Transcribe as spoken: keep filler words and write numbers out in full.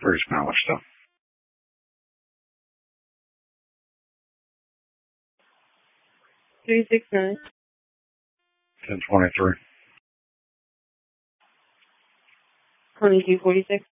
Where's Malice stuff? three six nine. ten twenty-three. twenty-two forty-six.